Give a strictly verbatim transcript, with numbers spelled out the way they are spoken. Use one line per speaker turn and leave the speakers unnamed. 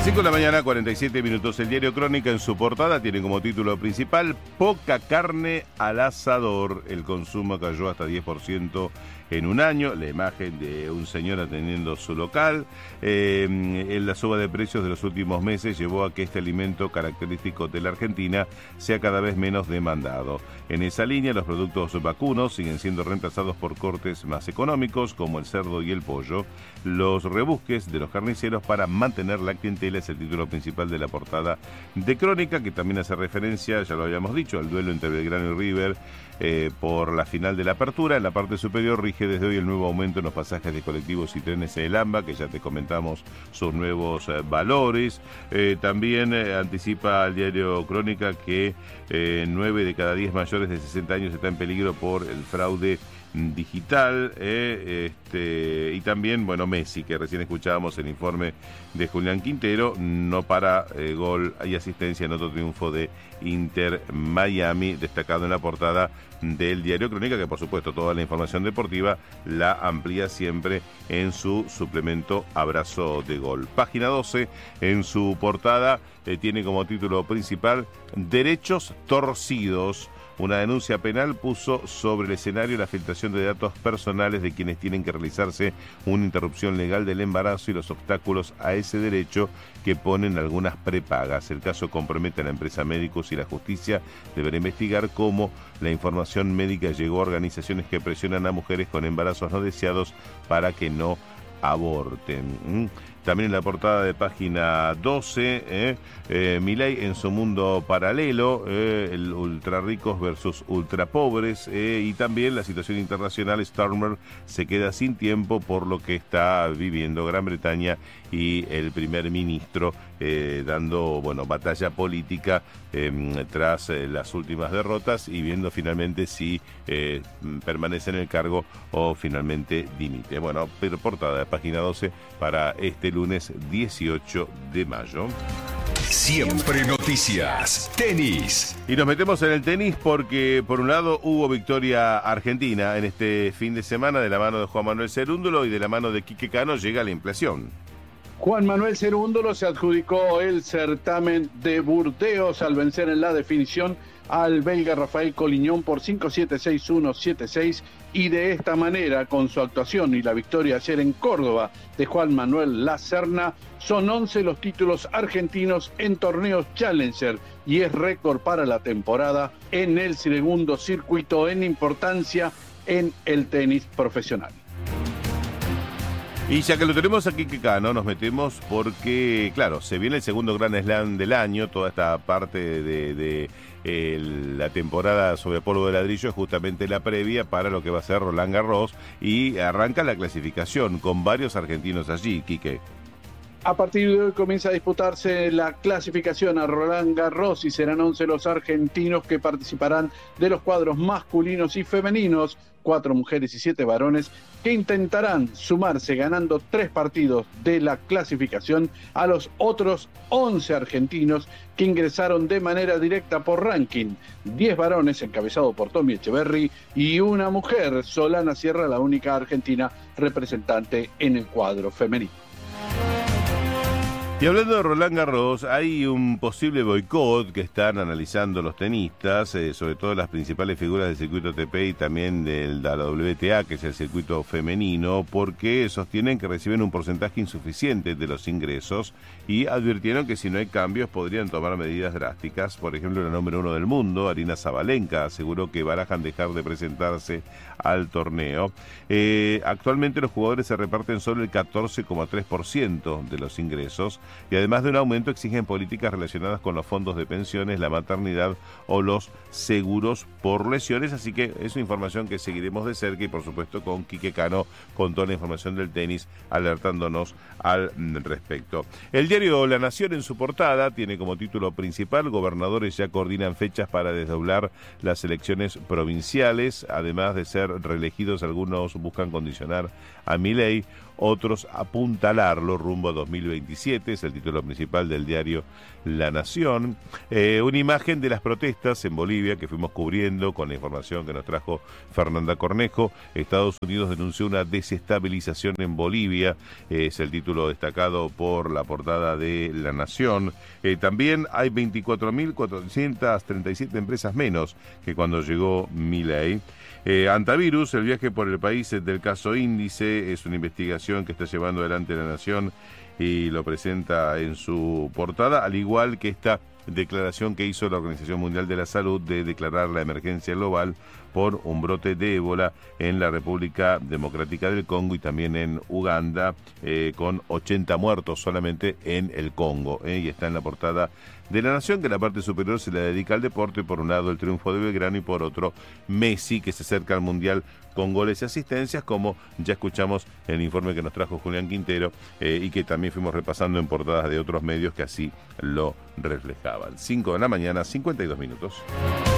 cinco de la mañana, cuarenta y siete minutos. El diario Crónica en su portada tiene como título principal: poca carne al asador. El consumo cayó hasta diez por ciento en un año. La imagen de un señor atendiendo su local. Eh, en la suba de precios de los últimos meses llevó a que este alimento característico de la Argentina sea cada vez menos demandado. En esa línea, los productos vacunos siguen siendo reemplazados por cortes más económicos, como el cerdo y el pollo. Los rebusques de los carniceros para mantener la clientela es el título principal de la portada de Crónica, que también hace referencia, ya lo habíamos dicho, al duelo entre Belgrano y River eh, por la final de la apertura. En la parte superior rige desde hoy el nuevo aumento en los pasajes de colectivos y trenes en el AMBA, que ya te comentamos sus nuevos eh, valores. Eh, también eh, anticipa el diario Crónica que eh, nueve de cada diez mayores de sesenta años está en peligro por el fraude digital, eh, este, y también, bueno, Messi, que recién escuchábamos el informe de Julián Quintero, no para eh, gol y asistencia en otro triunfo de Inter Miami, destacado en la portada del diario Crónica, que por supuesto toda la información deportiva la amplía siempre en su suplemento Abrazo de Gol. Página doce, en su portada, eh, tiene como título principal: derechos torcidos. Una denuncia penal puso sobre el escenario la filtración de datos personales de quienes tienen que realizarse una interrupción legal del embarazo y los obstáculos a ese derecho que ponen algunas prepagas. El caso compromete a la empresa Médicos y la justicia deberá investigar cómo la información médica llegó a organizaciones que presionan a mujeres con embarazos no deseados para que no aborten. También en la portada de página doce, eh, eh, Milei en su mundo paralelo, eh, el ultra ricos versus ultra pobres, eh, y también la situación internacional. Starmer se queda sin tiempo por lo que está viviendo Gran Bretaña y el primer ministro eh, dando, bueno, batalla política eh, tras eh, las últimas derrotas y viendo finalmente si eh, permanece en el cargo o finalmente dimite. Bueno, pero portada de página doce para este lunes dieciocho de mayo.
Siempre noticias. Tenis.
Y nos metemos en el tenis porque, por un lado, hubo victoria argentina en este fin de semana de la mano de Juan Manuel Cerúndolo y de la mano de Quique Cano llega la impresión.
Juan Manuel Cerúndolo se adjudicó el certamen de Burdeos al vencer en la definición al belga Rafael Collignon por cinco siete, seis uno, siete seis, y de esta manera, con su actuación y la victoria ayer en Córdoba de Juan Manuel Lacerna, son once los títulos argentinos en torneos Challenger y es récord para la temporada en el segundo circuito en importancia en el tenis profesional.
Y ya que lo tenemos aquí, Cano, nos metemos porque, claro, se viene el segundo Grand Slam del año. Toda esta parte de, de eh, la temporada sobre polvo de ladrillo es justamente la previa para lo que va a ser Roland Garros, y arranca la clasificación con varios argentinos allí, Quique.
A partir de hoy comienza a disputarse la clasificación a Roland Garros y serán once los argentinos que participarán de los cuadros masculinos y femeninos, cuatro mujeres y siete varones, que intentarán sumarse ganando tres partidos de la clasificación a los otros once argentinos que ingresaron de manera directa por ranking. diez varones encabezado por Tommy Echeverry y una mujer, Solana Sierra, la única argentina representante en el cuadro femenino.
Y hablando de Roland Garros, hay un posible boicot que están analizando los tenistas, eh, sobre todo las principales figuras del circuito A T P y también del, de la W T A, que es el circuito femenino, porque sostienen que reciben un porcentaje insuficiente de los ingresos y advirtieron que si no hay cambios podrían tomar medidas drásticas. Por ejemplo, la número uno del mundo, Aryna Sabalenka, aseguró que barajan dejar de presentarse al torneo. Eh, actualmente los jugadores se reparten solo el catorce coma tres por ciento de los ingresos, y además de un aumento exigen políticas relacionadas con los fondos de pensiones, la maternidad o los seguros por lesiones. Así que es una información que seguiremos de cerca y por supuesto con Quique Cano con toda la información del tenis alertándonos al respecto. El diario La Nación en su portada tiene como título principal: gobernadores ya coordinan fechas para desdoblar las elecciones provinciales. Además de ser reelegidos, algunos buscan condicionar a Milei, otros apuntalarlo rumbo a dos mil veintisiete, es el título principal del diario La Nación. Eh, una imagen de las protestas en Bolivia que fuimos cubriendo con la información que nos trajo Fernanda Cornejo. Estados Unidos denunció una desestabilización en Bolivia, eh, es el título destacado por la portada de La Nación. Eh, también hay veinticuatro mil cuatrocientas treinta y siete empresas menos que cuando llegó Milei. Eh, Antivirus, el viaje por el país del caso Índice, es una investigación que está llevando adelante La Nación y lo presenta en su portada, al igual que esta declaración que hizo la Organización Mundial de la Salud de declarar la emergencia global por un brote de ébola en la República Democrática del Congo y también en Uganda, eh, con ochenta muertos solamente en el Congo, eh, y está en la portada de La Nación, que en la parte superior se le dedica al deporte, por un lado el triunfo de Belgrano y por otro Messi, que se acerca al Mundial con goles y asistencias, como ya escuchamos en el informe que nos trajo Julián Quintero, eh, y que también fuimos repasando en portadas de otros medios que así lo reflejaban. cinco de la mañana, cincuenta y dos minutos.